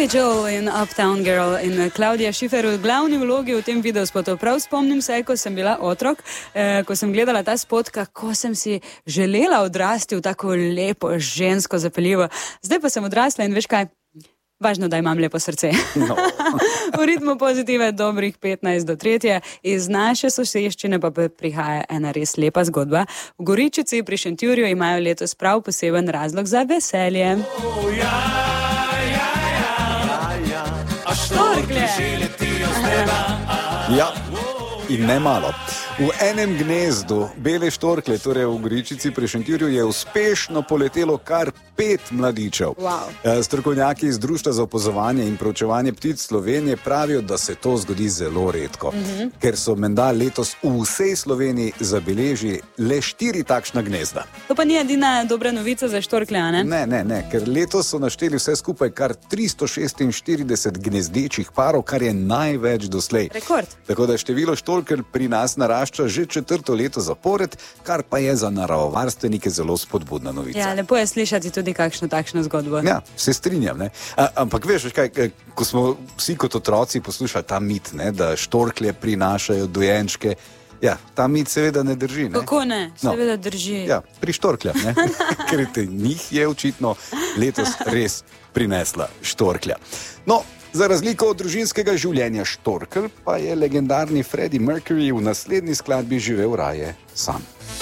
Billy Joel in Uptown Girl in Claudia Schiffer v glavni vlogi v tem videu spotu. Prav spomnim se, ko sem bila otrok, ko sem gledala ta spot, kako sem si želela odrasti v tako lepo, žensko, zapeljivo. Zdaj pa sem odrasla in veš kaj? Važno, da imam lepo srce. No. V ritmu pozitive dobrih 15 do 3. Iz naše soseščine pa prihaja ena res lepa zgodba. V Goričici pri Šentjurju imajo letos prav poseben razlog za veselje. Štorklje! Ja, in ne malo. V enem gnezdu bele štorklje, torej v Goričici pri Šentjurju, je uspešno poletelo kar 5 mladičev. Wow. Strokovnjaki iz Društva za opazovanje in proučevanje ptic Slovenije pravijo, da se to zgodi zelo redko, ker so menda letos v vsej Sloveniji zabeležili le 4 takšna gnezda. To pa ni edina dobra novica za štorklje, a ne? Ne, ker letos so našteli vse skupaj kar 346 gnezdečih parov, kar je največ doslej. Rekord. Tako da število štorkelj pri nas narašča že 4. leto zapored, kar pa je za naravovarstvenike zelo spodbudna novica. Ja, lepo je slišati tudi kakšno takšno zgodbo. Ja, se strinjam, ne. Ampak veš kaj, ko smo vsi kot otroci poslušali ta mit, ne, da štorklje prinašajo dojenčke, ja, ta mit seveda ne drži, ne. Kako ne? Seveda drži. Ja, pri štorkljah, ne. Ker njih je očitno letos res prinesla štorklja. No, za razliko od družinskega življenja štorkelj pa je legendarni Freddie Mercury v naslednji skladbi živel raje sam.